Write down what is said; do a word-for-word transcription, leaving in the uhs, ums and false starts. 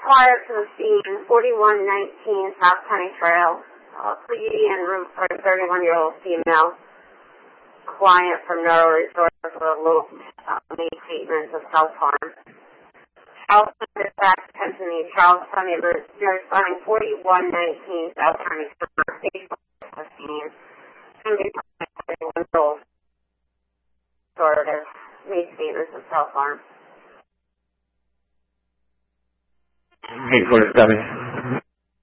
prior to the scene, forty-one nineteen South County Trail, uh, Pleiadian and room for a thirty-one-year-old female client from Neuro Resource with a low uh, maintenance of self-harm. Charleston dispatch attention to Charleston neighbors responding forty-one nineteen South County Trail, Facebook scene, and be thirty-one-year-old sort of maintenance of self-harm. eight forty-seven.